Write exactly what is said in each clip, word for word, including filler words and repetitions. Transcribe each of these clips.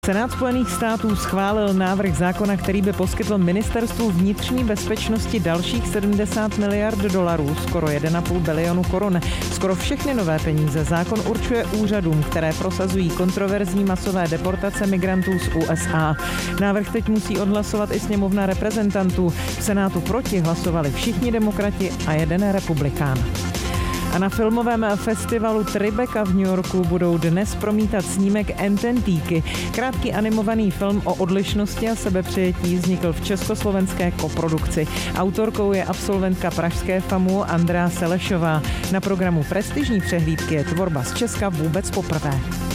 Senát Spojených států schválil návrh zákona, který by poskytl ministerstvu vnitřní bezpečnosti dalších sedmdesát miliard dolarů, skoro jedna celá pět bilionu korun. Skoro všechny nové peníze zákon určuje úřadům, které prosazují kontroverzní masové deportace migrantů z U S A. Návrh teď musí odhlasovat i sněmovna reprezentantů. V Senátu proti hlasovali všichni demokrati a jeden republikán. A na filmovém festivalu Tribeca v New Yorku budou dnes promítat snímek Ententíky. Krátký animovaný film o odlišnosti a sebepřijetí vznikl v československé koprodukci. Autorkou je absolventka pražské FAMU Andrea Selešová. Na programu prestižní přehlídky je tvorba z Česka vůbec poprvé.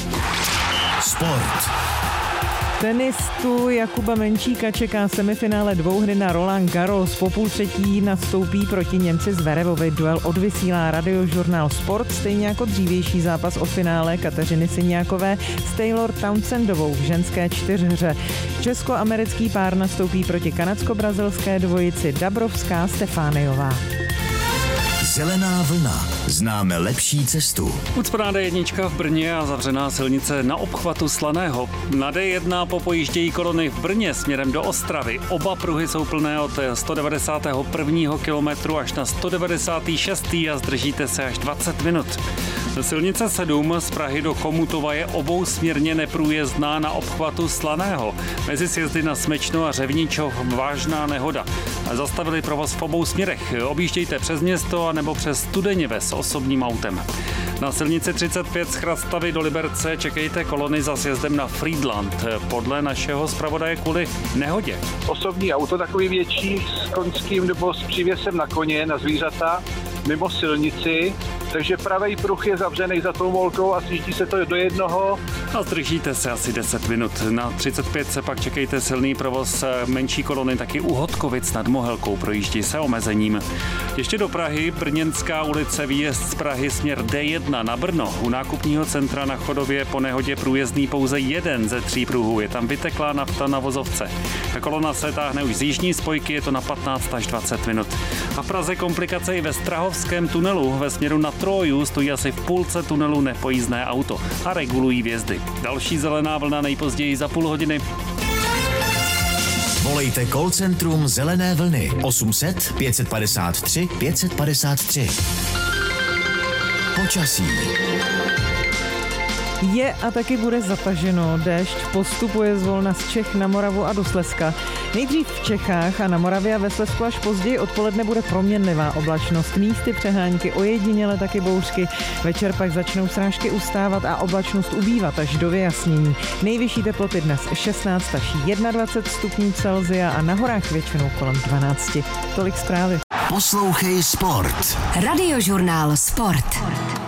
Sport. Tenistu Jakuba Menčíka čeká semifinále dvouhry na Roland Garros. Po půl třetí nastoupí proti Němci Zverevovi. Duel odvysílá Radiožurnál Sport, stejně jako dřívější zápas o finále Kateřiny Syňákové s Taylor Townsendovou v ženské čtyřhře. Česko-americký pár nastoupí proti kanadsko-brazilské dvojici Dabrovská Stefániová. Zelená vlna. Známe lepší cestu. Ucpaná D jedna v Brně a zavřená silnice na obchvatu Slaného. Na D jedna popojíždějí kolony v Brně směrem do Ostravy. Oba pruhy jsou plné od sto devadesátého prvního kilometru až na sto devadesátý šestý a zdržíte se až dvacet minut. Silnice sedm z Prahy do Chomutova je obousměrně neprůjezdná na obchvatu Slaného. Mezi sjezdy na Smečno a Řevničov vážná nehoda. Zastavili provoz v obou směrech. Objíždějte přes město a nebo přes Studeněve s osobním autem. Na silnici třicet pět z Chrastavy do Liberce čekejte kolony za sjezdem na Frýdlant. Podle našeho zpravodaje kvůli nehodě. Osobní auto takový větší s koňským nebo s přívěsem na koně, na zvířata, mimo silnici, takže pravý pruh je zavřený za tou molkou a sjíždí se to do jednoho. A zdržíte se asi deset minut. Na třicet pět se pak čekejte silný provoz menší kolony taky u Hodkovic nad Mohelkou, projíždí se omezením. Ještě do Prahy, Brněnská ulice, výjezd z Prahy směr D jedna na Brno. U nákupního centra na Chodově po nehodě průjezdný pouze jeden ze tří pruhů. Je tam vyteklá nafta na vozovce. Ta kolona se táhne už z jižní spojky, je to na patnáct až dvacet minut. A v Praze komplikace i ve Strahovském tunelu. Ve směru na Troju stojí asi v půlce tunelu nepojízdné auto a regulují vjezdy. Další zelená vlna nejpozději za půl hodiny. Volejte call centrum Zelené vlny osm set pět padesát tři pět padesát tři. Počasí. Je a taky bude zataženo. Déšť postupuje zvolna z Čech na Moravu a do Slezska. Nejdřív v Čechách a na Moravě a ve Slezsku až později odpoledne bude proměnlivá oblačnost. Místy přehánky, ojediněle taky bouřky. Večer pak začnou srážky ustávat a oblačnost ubývat až do vyjasnění. Nejvyšší teploty dnes šestnáct až dvacet jedna stupňů Celsia a na horách většinou kolem dvanáct. Tolik zprávy. Poslouchej Sport. Radiožurnál Sport.